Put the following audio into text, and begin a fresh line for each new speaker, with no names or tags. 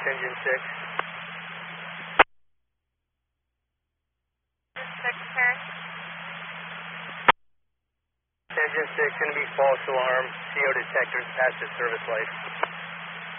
engine 6.
6, Paris.
Engine 6, going to be false alarm. CO detectors past the service light.